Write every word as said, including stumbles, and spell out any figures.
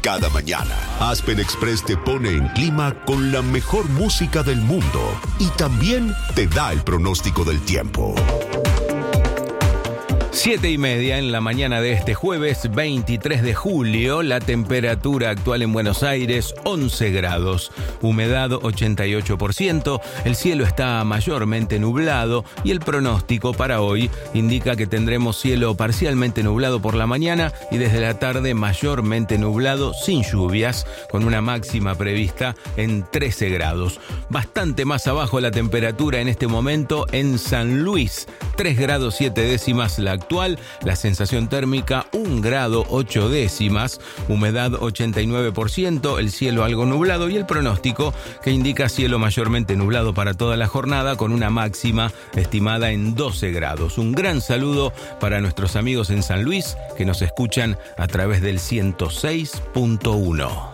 Cada mañana, Aspen Express te pone en clima con la mejor música del mundo y también te da el pronóstico del tiempo. Siete y media en la mañana de este jueves veintitrés de julio, la temperatura actual en Buenos Aires once grados, humedad ochenta y ocho por ciento, el cielo está mayormente nublado y el pronóstico para hoy indica que tendremos cielo parcialmente nublado por la mañana y desde la tarde mayormente nublado sin lluvias, con una máxima prevista en trece grados. Bastante más abajo la temperatura en este momento en San Luis, tres grados siete décimas la actual, la sensación térmica un grado ocho décimas, humedad ochenta y nueve por ciento, el cielo algo nublado y el pronóstico que indica cielo mayormente nublado para toda la jornada con una máxima estimada en doce grados. Un gran saludo para nuestros amigos en San Luis que nos escuchan a través del ciento seis punto uno.